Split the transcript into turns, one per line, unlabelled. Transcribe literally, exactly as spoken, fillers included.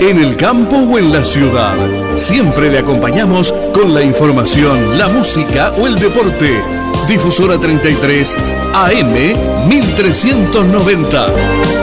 en el campo o en la ciudad. Siempre le acompañamos con la información, la música o el deporte. Difusora treinta y tres A M mil trescientos noventa.